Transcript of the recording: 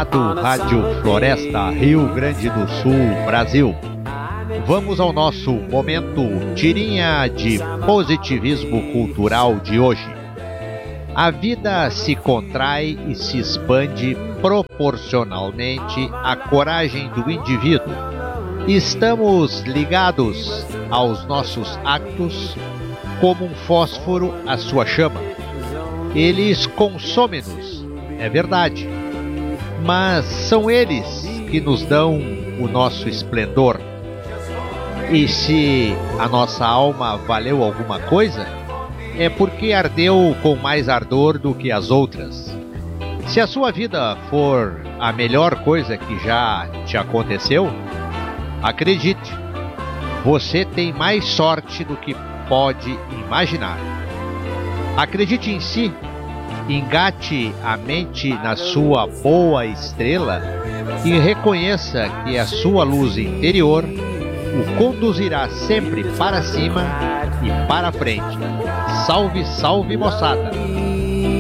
amado Rádio Floresta, Rio Grande do Sul, Brasil. Vamos ao nosso momento tirinha de positivismo cultural de hoje. A vida se contrai e se expande proporcionalmente à coragem do indivíduo. Estamos ligados aos nossos actos como um fósforo à sua chama. Eles consomem-nos, é verdade, mas são eles que nos dão o nosso esplendor. E se a nossa alma valeu alguma coisa, é porque ardeu com mais ardor do que as outras. Se a sua vida for a melhor coisa que já te aconteceu, acredite, você tem mais sorte do que pode imaginar. Acredite em si, engate a mente na sua boa estrela e reconheça que a sua luz interior o conduzirá sempre para cima e para frente. Salve, salve, moçada!